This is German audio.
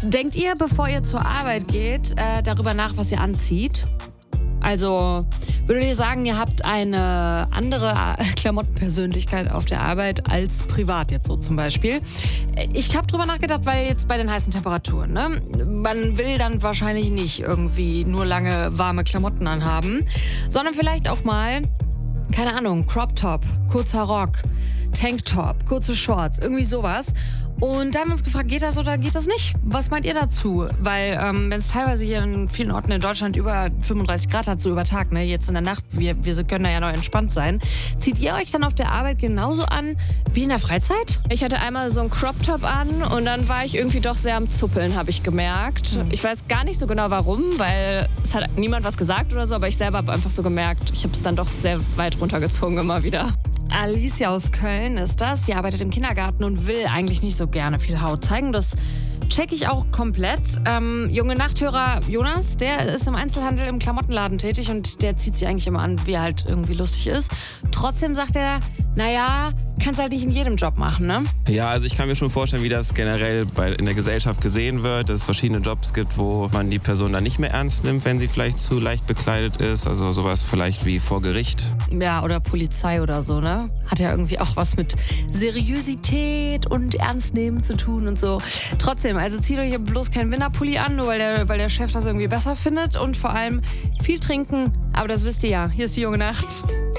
Denkt ihr, bevor ihr zur Arbeit geht, darüber nach, was ihr anzieht? Also, würdet ihr sagen, ihr habt eine andere Klamottenpersönlichkeit auf der Arbeit als privat jetzt so zum Beispiel? Ich habe drüber nachgedacht, weil jetzt bei den heißen Temperaturen, ne? Man will dann wahrscheinlich nicht irgendwie nur lange warme Klamotten anhaben, sondern vielleicht auch mal, keine Ahnung, Crop Top, kurzer Rock, Tanktop, kurze Shorts, irgendwie sowas. Und da haben wir uns gefragt, geht das oder geht das nicht? Was meint ihr dazu? Weil wenn es teilweise hier in vielen Orten in Deutschland über 35 Grad hat, so über Tag, ne? Jetzt in der Nacht, wir können da ja noch entspannt sein. Zieht ihr euch dann auf der Arbeit genauso an wie in der Freizeit? Ich hatte einmal so einen Crop-Top an und dann war ich irgendwie doch sehr am Zuppeln, habe ich gemerkt. Ich weiß gar nicht so genau warum, weil es hat niemand was gesagt oder so, aber ich selber habe einfach so gemerkt, ich habe es dann doch sehr weit runtergezogen immer wieder. Alicia aus Köln ist das. Sie arbeitet im Kindergarten und will eigentlich nicht so gerne viel Haut zeigen. Das check ich auch komplett. Junge Nachthörer Jonas, der ist im Einzelhandel im Klamottenladen tätig und der zieht sich eigentlich immer an, wie er halt irgendwie lustig ist. Trotzdem sagt er, naja, kannst halt nicht in jedem Job machen, ne? Ja, also ich kann mir schon vorstellen, wie das generell in der Gesellschaft gesehen wird, dass es verschiedene Jobs gibt, wo man die Person dann nicht mehr ernst nimmt, wenn sie vielleicht zu leicht bekleidet ist. Also sowas vielleicht wie vor Gericht. Ja, oder Polizei oder so, ne? Hat ja irgendwie auch was mit Seriosität und Ernstnehmen zu tun und so. Trotzdem, also zieht euch bloß keinen Winterpulli an, nur weil der Chef das irgendwie besser findet. Und vor allem viel trinken, aber das wisst ihr ja. Hier ist die junge Nacht.